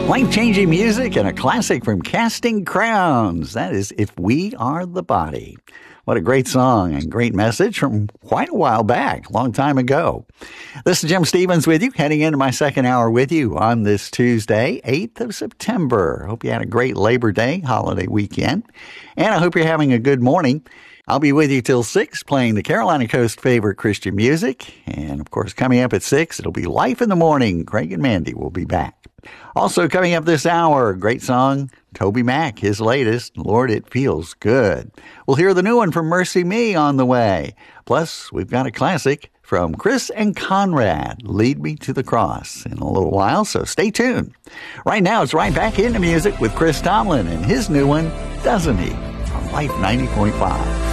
Life-changing music and a classic from Casting Crowns. That is If We Are the Body. What a great song and great message from quite a while back, a long time ago. This is Jim Stevens with you, heading into my second hour with you on this Tuesday, 8th of September. Hope you had a great Labor Day holiday weekend, and I hope you're having a good morning. I'll be with you till 6, playing the Carolina Coast favorite Christian music. And, of course, coming up at 6, it'll be Life in the Morning. Craig and Mandy will be back. Also coming up this hour, great song, Toby Mac, his latest, Lord, It Feels Good. We'll hear the new one from Mercy Me on the way. Plus, we've got a classic from Chris and Conrad, Lead Me to the Cross, in a little while, so stay tuned. Right now, it's right back into music with Chris Tomlin and his new one, Doesn't He? On Life 90.5.